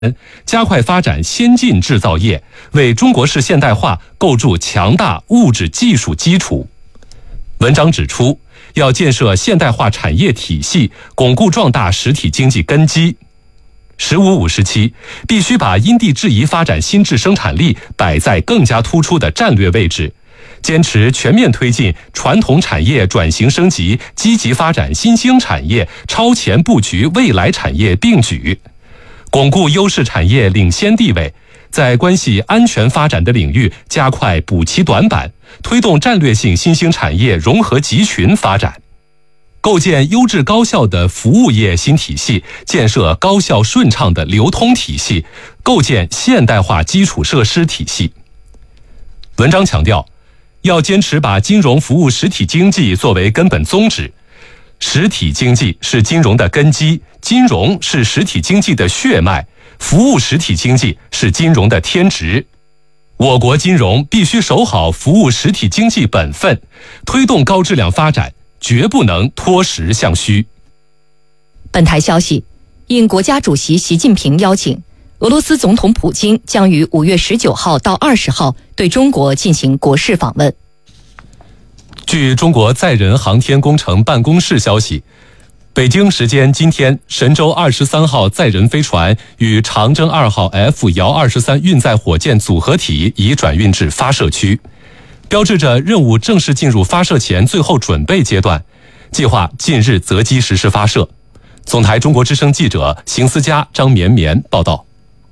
加快发展先进制造业，为中国式现代化构筑强大物质技术基础。文章指出，要建设现代化产业体系，巩固壮大实体经济根基。“15+5”时期，必须把因地制宜发展新质生产力摆在更加突出的战略位置，坚持全面推进传统产业转型升级，积极发展新兴产业，超前布局未来产业并举，巩固优势产业领先地位，在关系安全发展的领域加快补齐短板，推动战略性新兴产业融合集群发展，构建优质高效的服务业新体系，建设高效顺畅的流通体系，构建现代化基础设施体系。文章强调，要坚持把金融服务实体经济作为根本宗旨。实体经济是金融的根基，金融是实体经济的血脉，服务实体经济是金融的天职。我国金融必须守好服务实体经济本分，推动高质量发展，绝不能脱实向虚。 本台消息，应国家主席习近平邀请，俄罗斯总统普京将于5月19号到20号对中国进行国事访问。 据中国载人航天工程办公室消息，北京时间今天，神舟23号载人飞船与长征2号 F-23运载火箭组合体已转运至发射区，标志着任务正式进入发射前最后准备阶段，计划近日择机实施发射。总台中国之声记者邢思佳、张绵绵报道。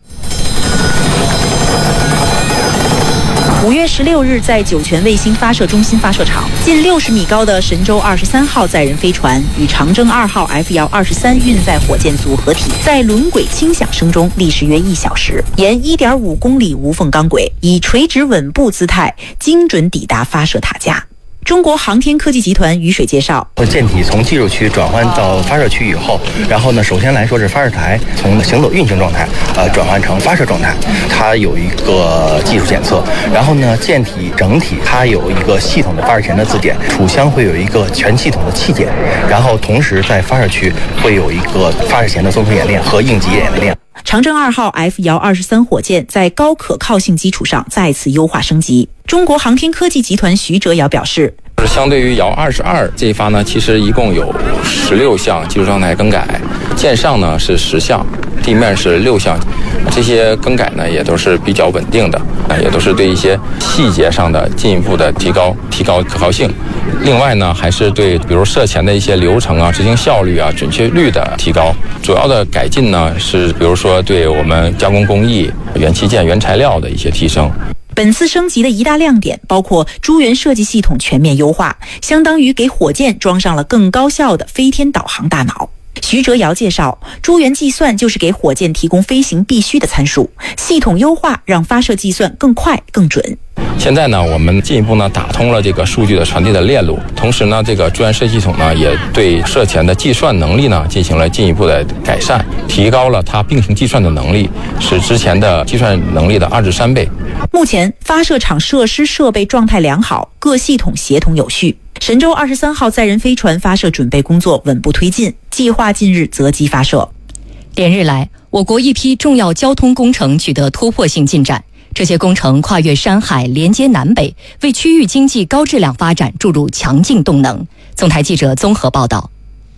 5月16日，在酒泉卫星发射中心发射场，近60米高的神舟23号载人飞船与长征2号 F-23运载火箭组合体在轮轨轻响声中历时约1小时，沿1.5公里无缝钢轨，以垂直稳步姿态精准抵达发射塔架。中国航天科技集团于水介绍， 舰体从技术区转换到发射区以后，然后呢，首先来说是发射台从行走运行状态转换成发射状态，它有一个技术检测，然后呢，舰体整体它有一个系统的发射前的自检，储箱会有一个全系统的气检，然后同时在发射区会有一个发射前的综合演练和应急演练。 长征2号 F-23火箭在高可靠性基础上再次优化升级。中国航天科技集团徐哲尧表示， 相对于遥22这一发呢，其实一共有16项技术状态更改，舰上呢是10项，地面是6项，这些更改呢也都是比较稳定的，也都是对一些细节上的进一步的提高可靠性。另外呢，还是对比如射前的一些流程啊、执行效率啊、准确率的提高。主要的改进呢是比如说对我们加工工艺、元器件原材料的一些提升。 本次升级的一大亮点包括诸元设计系统全面优化，相当于给火箭装上了更高效的飞天导航大脑。徐哲尧介绍，诸元计算就是给火箭提供飞行必须的参数，系统优化让发射计算更快更准。 现在呢，我们进一步呢打通了这个数据的传递的链路，同时呢，这个诸元设计系统呢也对射前的计算能力呢进行了进一步的改善，提高了它并行计算的能力，是之前的计算能力的2至3倍。 目前发射场设施设备状态良好，各系统协同有序。神舟23号载人飞船发射准备工作稳步推进，计划近日择机发射。 连日来，我国一批重要交通工程取得突破性进展，这些工程跨越山海，连接南北，为区域经济高质量发展注入强劲动能。总台记者综合报道。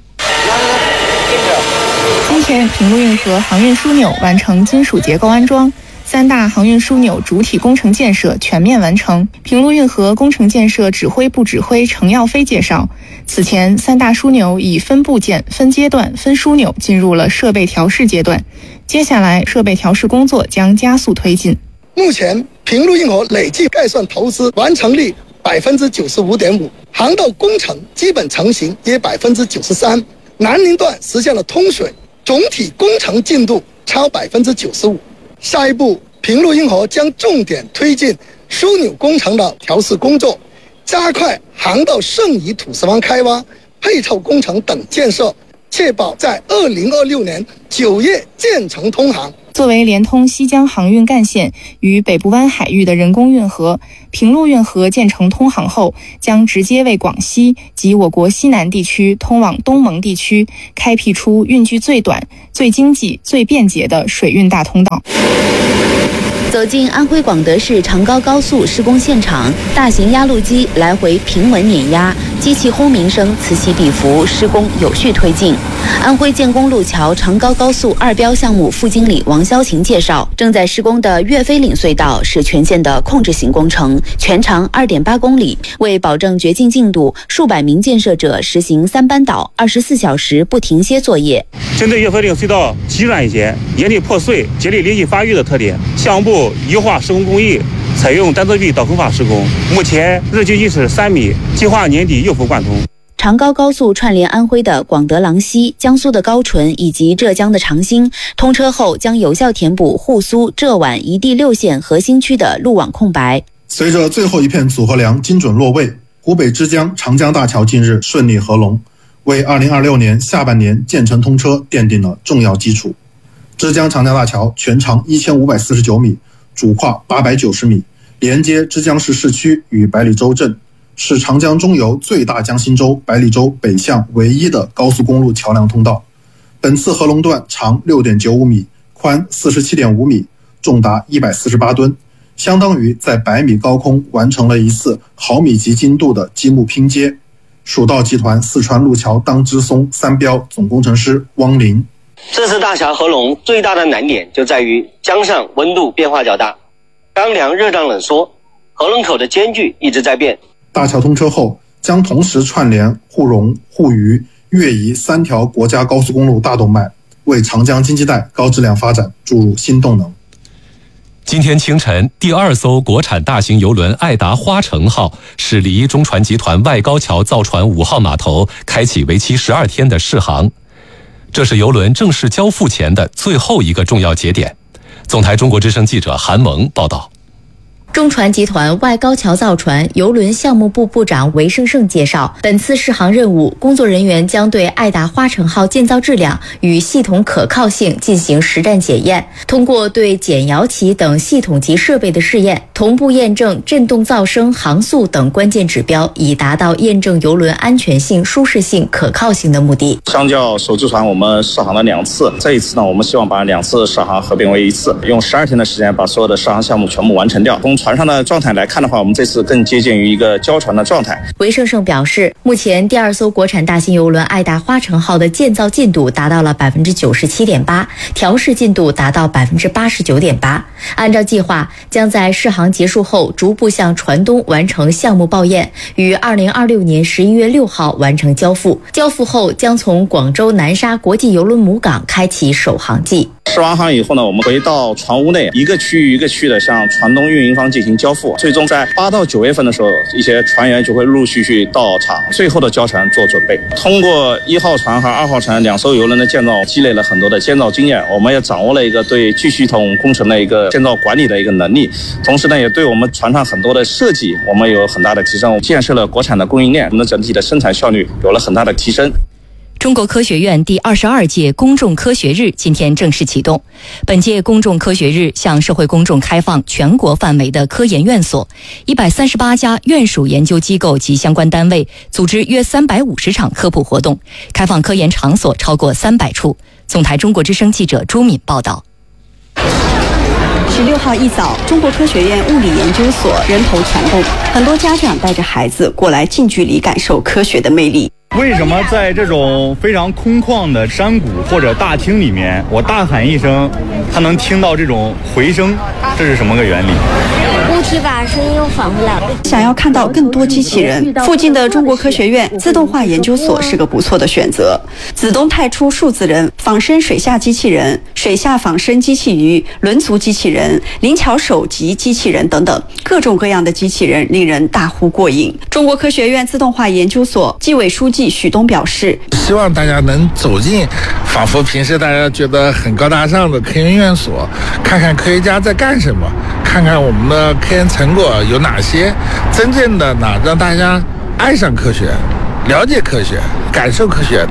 今天，平陆运河航运枢纽完成金属结构安装，3大航运枢纽主体工程建设全面完成。平陆运河工程建设指挥部指挥程耀飞介绍，此前3大枢纽以分部件、分阶段、分枢纽进入了设备调试阶段，接下来设备调试工作将加速推进。 目前，平陆运河累计概算投资完成率95.5%，航道工程基本成型约93%，南宁段实现了通水，总体工程进度超95%。下一步，平陆运河将重点推进枢纽工程的调试工作，加快航道剩余土石方开挖、配套工程等建设， 确保在2026年9月建成通航。 作为连通西江航运干线与北部湾海域的人工运河，平陆运河建成通航后，将直接为广西及我国西南地区通往东盟地区开辟出运距最短、最经济、最便捷的水运大通道。 走进安徽广德市长高高速施工现场，大型压路机来回平稳碾压，机器轰鸣声此起彼伏，施工有序推进。安徽建工路桥长高高速二标项目副经理王潇琴介绍，正在施工的岳飞岭隧道是全线的控制型工程，全长2.8公里。为保证掘进进度，数百名建设者实行3班倒，24小时不停歇作业。 针对岳飞岭隧道急软结、岩体破碎、节理离析发育的特点，项目部优化施工工艺，采用单侧壁导坑法施工，目前日均计是3米，计划年底右幅贯通。 长高高速串联安徽的广德郎西、江苏的高淳以及浙江的长兴，通车后将有效填补沪苏浙皖一地6县核心区的路网空白。 随着最后一片组合梁精准落位，湖北之江长江大桥近日顺利合龙，为2026年下半年建成通车奠定了重要基础。之江长江大桥全长1549米，主跨890米，连接之江市市区与百里洲镇，是长江中游最大江心洲百里洲北向唯一的高速公路桥梁通道。本次合龙段长6.95米，宽47.5米，重达148吨，相当于在100米高空完成了一次毫米级精度的积木拼接。蜀道集团四川路桥当支松3标总工程师汪林， 这次大桥合龙最大的难点就在于江上温度变化较大，钢梁热胀冷缩，合龙口的间距一直在变。 大桥通车后，将同时串联沪蓉、沪渝、粤宜3条国家高速公路大动脉，为长江经济带高质量发展注入新动能。 今天清晨，第2艘国产大型邮轮爱达花城号驶离中船集团外高桥造船5号码头，开启为期12天的试航。这是邮轮正式交付前的最后一个重要节点。总台中国之声记者韩萌报道。 中船集团外高桥造船邮轮项目部部长韦胜胜介绍，本次试航任务，工作人员将对爱达花城号建造质量与系统可靠性进行实战检验，通过对减摇旗等系统级设备的试验，同步验证振动噪声、航速等关键指标，以达到验证邮轮安全性、舒适性、可靠性的目的。 相较首次船，我们试航了2次，这一次呢，我们希望把2次试航合并为1次，用12天的时间把所有的试航项目全部完成掉。从船上的状态来看的话，我们这次更接近于一个交船的状态。 韦胜胜表示，目前第2艘国产大型邮轮爱达花城号的建造进度达到了97.8%，调试进度达到89.8%。按照计划，将在试航结束后逐步向船东完成项目报验，于2026年11月6号完成交付。交付后将从广州南沙国际邮轮母港开启首航季。 试完航以后呢，我们回到船坞内，一个区域一个区域的向船东运营方进行交付。最终在8到9月份的时候，一些船员就会陆续到场，最后的交船做准备。通过1号船和2号船2艘邮轮的建造，积累了很多的建造经验，我们也掌握了一个对巨系统工程的一个建造管理的一个能力。同时呢，也对我们船上很多的设计，我们有很大的提升，建设了国产的供应链，我们的整体的生产效率有了很大的提升。 中国科学院第22届公众科学日今天正式启动。本届公众科学日向社会公众开放全国范围的科研院所，138家院属研究机构及相关单位组织约350场科普活动，开放科研场所超过300处。总台中国之声记者朱敏报道。 16号一早，中国科学院物理研究所人头攒动，很多家长带着孩子过来近距离感受科学的魅力。 为什么在这种非常空旷的山谷或者大厅里面，我大喊一声，它能听到这种回声？这是什么个原理？ 物体把声音又返回来了。 想要看到更多机器人，附近的中国科学院自动化研究所是个不错的选择。子东太初数字人、仿生水下机器人、水下仿生机器鱼、轮足机器人、灵巧手级机器人等等，各种各样的机器人令人大呼过瘾。中国科学院自动化研究所纪委书记许东表示， 希望大家能走进仿佛平时大家觉得很高大上的科研院所，看看科学家在干什么，看看我们的科研成果有哪些，真正的让大家爱上科学，了解科学，感受科学。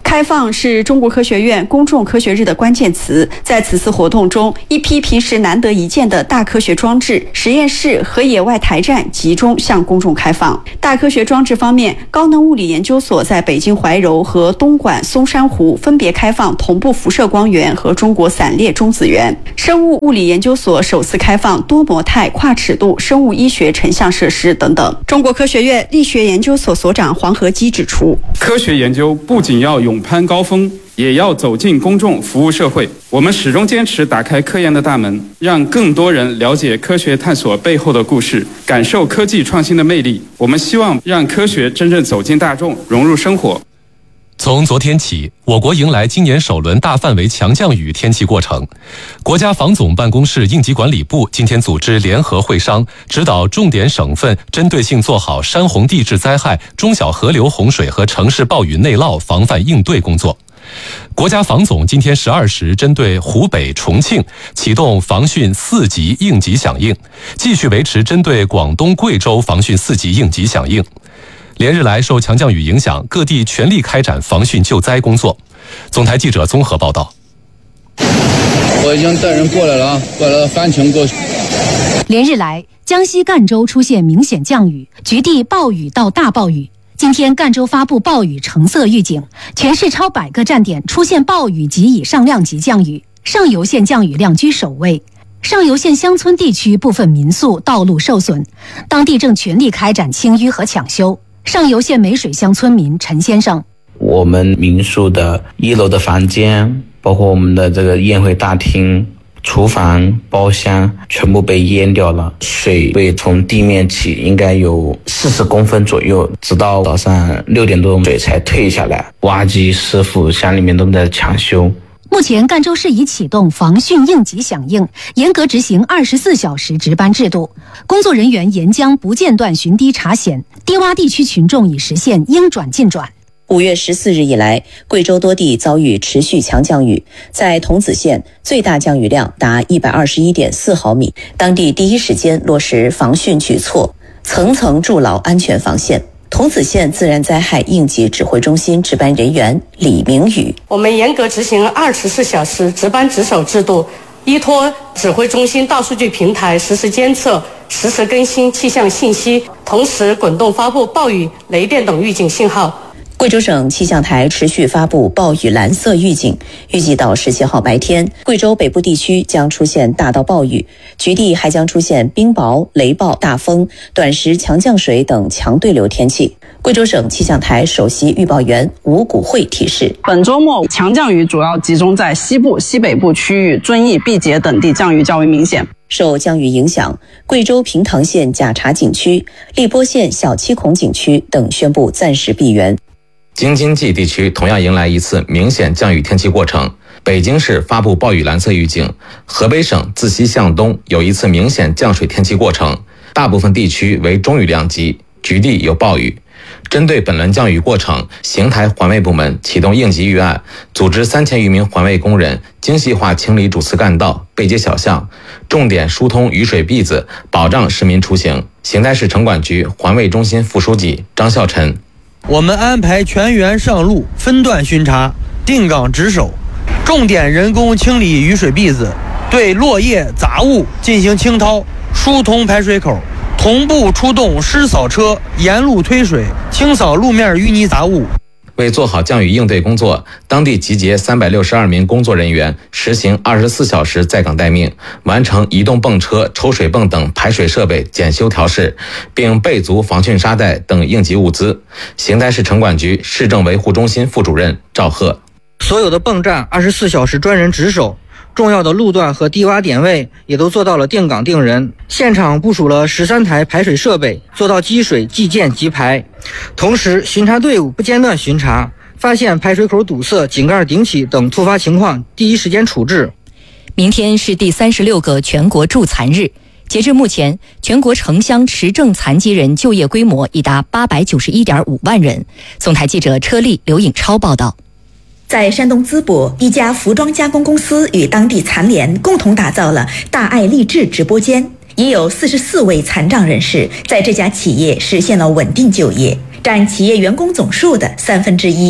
开放是中国科学院公众科学日的关键词。在此次活动中，一批平时难得一见的大科学装置、实验室和野外台站集中向公众开放。大科学装置方面，高能物理研究所在北京怀柔和东莞松山湖分别开放同步辐射光源和中国散列中子源。生物物理研究所首次开放多模态跨尺度生物医学成像设施等等。中国科学院力学研究所所长黄和基指出， 科学研究不仅要勇攀高峰，也要走进公众，服务社会。我们始终坚持打开科研的大门，让更多人了解科学探索背后的故事，感受科技创新的魅力。我们希望让科学真正走进大众，融入生活。 从昨天起，我国迎来今年首轮大范围强降雨天气过程。国家防总办公室应急管理部今天组织联合会商，指导重点省份针对性做好山洪地质灾害、中小河流洪水和城市暴雨内涝防范应对工作。国家防总今天12时针对湖北、重庆启动防汛4级应急响应，继续维持针对广东、贵州防汛4级应急响应。连日来受强降雨影响，各地全力开展防汛救灾工作。总台记者综合报道。 我已经带人过来了啊，过来了，翻墙过去。 连日来，江西赣州出现明显降雨，局地暴雨到大暴雨。今天赣州发布暴雨橙色预警，全市超100个站点出现暴雨及以上量级降雨，上游县降雨量居首位。上游县乡村地区部分民宿道路受损，当地正全力开展清淤和抢修。上游县梅水乡村民陈先生， 我们民宿的1楼的房间，包括我们的这个宴会大厅、厨房、包厢全部被淹掉了，水位从地面起应该有40公分左右，直到早上6点多水才退下来。挖机师傅乡里面都在抢修。 目前赣州市已启动防汛应急响应，严格执行24小时值班制度，工作人员沿江不间断巡堤查险，低洼地区群众已实现应转尽转。 5月14日以来，贵州多地遭遇持续强降雨，在桐梓县最大降雨量达121.4毫米，当地第一时间落实防汛举措，层层筑牢安全防线。桐梓县自然灾害应急指挥中心值班人员李明宇： 我们严格执行24小时值班值守制度，依托指挥中心大数据平台实时监测、实时更新气象信息，同时滚动发布暴雨、雷电等预警信号。 贵州省气象台持续发布暴雨蓝色预警，预计到17号白天，贵州北部地区将出现大到暴雨，局地还将出现冰雹、雷暴、大风、短时强降水等强对流天气。贵州省气象台首席预报员吴谷慧提示， 本周末强降雨主要集中在西部、西北部区域，遵义、毕节等地降雨较为明显。 受降雨影响，贵州平塘县贾查景区、荔波县小七孔景区等宣布暂时闭园。 京津冀地区同样迎来一次明显降雨天气过程，北京市发布暴雨蓝色预警，河北省自西向东有一次明显降水天气过程，大部分地区为中雨量级，局地有暴雨。针对本轮降雨过程，邢台环卫部门启动应急预案，组织3000余名环卫工人精细化清理主次干道、背街小巷，重点疏通雨水篦子，保障市民出行。邢台市城管局环卫中心副书记张孝臣： 我们安排全员上路，分段巡查，定岗值守，重点人工清理雨水篦子，对落叶杂物进行清掏，疏通排水口，同步出动湿扫车沿路推水，清扫路面淤泥杂物。 为做好降雨应对工作，当地集结362名工作人员，实行24小时在岗待命，完成移动泵车、抽水泵等排水设备检修调试，并备足防汛沙袋等应急物资。邢台市城管局市政维护中心副主任赵贺： 所有的泵站24小时专人值守，重要的路段和低洼点位也都做到了定岗定人，现场部署了13台排水设备，做到积水即建即排。同时巡查队伍不间断巡查，发现排水口堵塞、井盖顶起等突发情况，第一时间处置。 明天是第36个全国助残日，截至目前，全国城乡持证残疾人就业规模已达891.5万人。总台记者车丽、刘颖超报道。 在山东淄博，一家服装加工公司与当地残联共同打造了大爱励志直播间，已有44位残障人士在这家企业实现了稳定就业，占企业员工总数的1/3。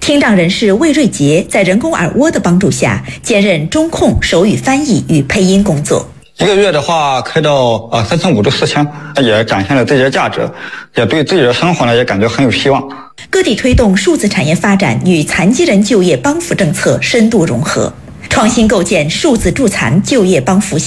听障人士魏瑞杰在人工耳蜗的帮助下，兼任中控、手语翻译与配音工作。 1个月的话开到3500到4000，也展现了自己的价值，也对自己的生活呢也感觉很有希望。 各地推动数字产业发展与残疾人就业帮扶政策深度融合，创新构建数字助残就业帮扶